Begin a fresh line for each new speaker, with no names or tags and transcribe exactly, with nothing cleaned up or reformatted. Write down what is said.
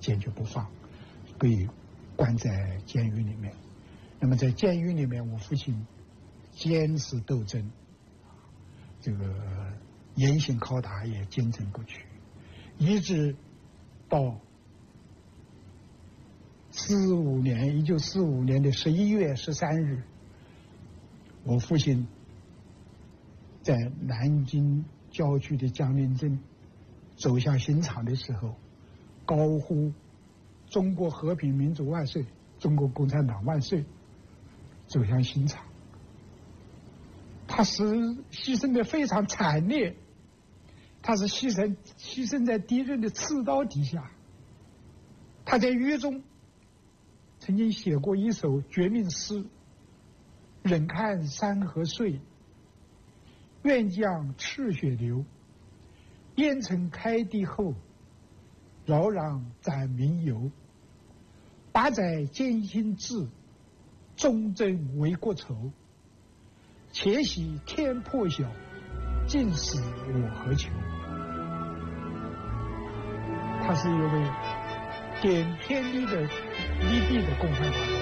坚决不放，被关在监狱里面。那么在监狱里面，我父亲坚持斗争，这个严刑拷打也坚贞不屈，一直到四五年，一九四五年的十一月十三日，我父亲在南京郊区的江宁镇走向刑场的时候，高呼“中国和平民主万岁，中国共产党万岁”，走向刑场。他是牺牲的非常惨烈，他是牺牲牺牲在敌人的刺刀底下。他在狱中曾经写过一首绝命诗：“忍看山河碎，愿将赤血流。烟尘开地后，扰攘斩民游。八载艰辛志，忠贞为国仇。且喜天破晓，尽死我何求。”他是一位顶天立的立地的共产党人。